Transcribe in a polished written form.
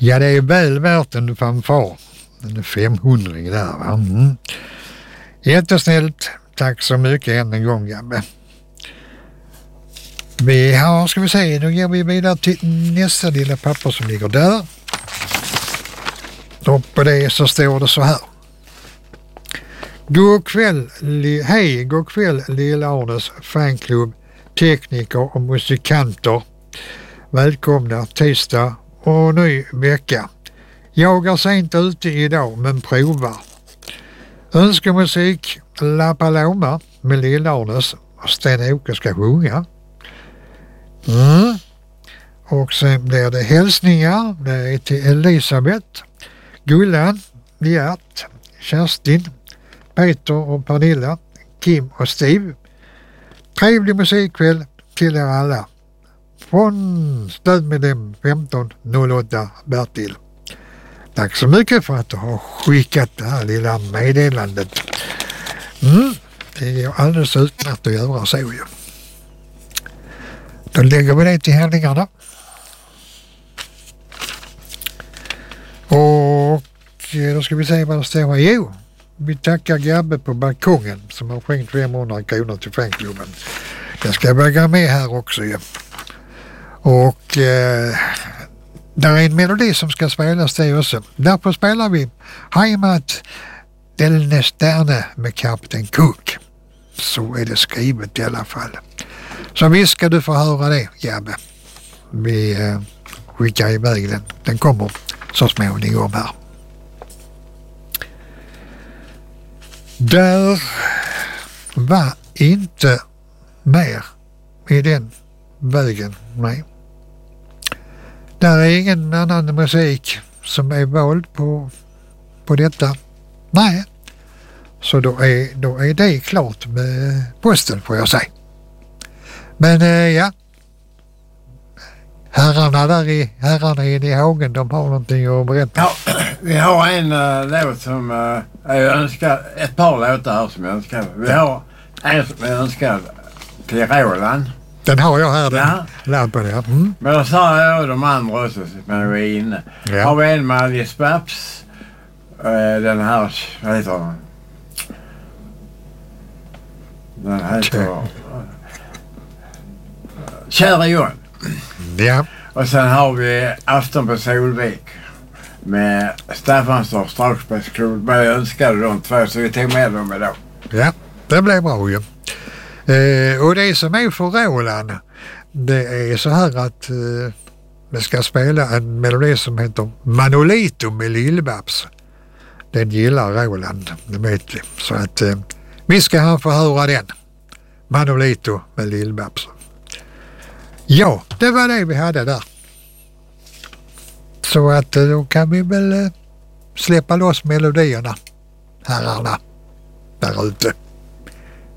Ja, det är väl värt en fanfar. En 500 där, va? Mm. Jättesnällt. Tack så mycket än en gång, Gabbe. Vi har, ska vi se, nu går vi vidare till nästa lilla papper som ligger där. Och på det så står det så här. God kväll Lilla Arnes fanklubb, tekniker och musikanter. Välkomna tisdag och ny vecka. Jag är sent ute idag men provar. Önskemusik La Paloma med Lilla Arnes och Sten-Åke ska sjunga. Och sen blir det hälsningar. Det är till Elisabeth, Gullan, Gert, Kerstin, Peter och Pernilla, Kim och Steve. Trevlig musikkväll till er alla. Från stödmedlem 1508 Bertil. Tack så mycket för att du har skickat det här lilla meddelandet. Det är alldeles utmärkt att göra så ju. Då lägger vi det till handlingarna. Och då ska vi se vad det står här. Jo, vi tackar Gabbe på balkongen som har skänkt 500 kronor till fanklubben. Jag ska väga med här också ju. Och där är en melodi som ska spelas det också. Därför spelar vi Heimat del Nesterne med Kapten Cook. Så är det skrivet i alla fall. Så visst ska du få höra det, Gabbe. Vi skickar iväg den. Den kommer så småningom här. Där var inte mer i den vägen, nej. Där är ingen annan musik som är vald på detta. Nej. Så då är det klart med posten, får jag säga. Men ja. Herrarna inne i hagen, de har någonting att berätta. Ja, vi har en låt som jag önskar, ett par låtar här som jag önskar. Vi har en som jag önskar till Roland. Den har jag här, den ladd på det. Men då sa jag de andra också som jag var inne. Ja. Har vi en med Alice Babs. Den här, vad heter den? Den heter Kära Johan. Ja. Och sen har vi Afton på Solvik med Staffanstorp Straxbergsklubb. Men jag önskade de två så vi tog med dem idag. Ja, det blev bra ju. Och det som är för Roland, det är så här att vi ska spela en melodi som heter Manolito med Lill-Babs. Den gillar Roland, det vet vi. Så att vi ska han få höra den. Manolito med Lill-Babs. Ja, det var det vi hade där. Så att då kan vi väl släppa loss melodierna, herrarna, där ute.